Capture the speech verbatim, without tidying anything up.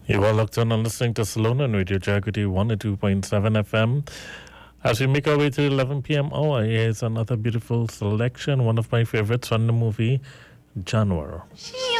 You are locked on and listening to Salona on Radio Jagriti one oh two point seven F M. As we make our way to eleven p.m. hour, here's another beautiful selection, one of my favorites from the movie Janwar.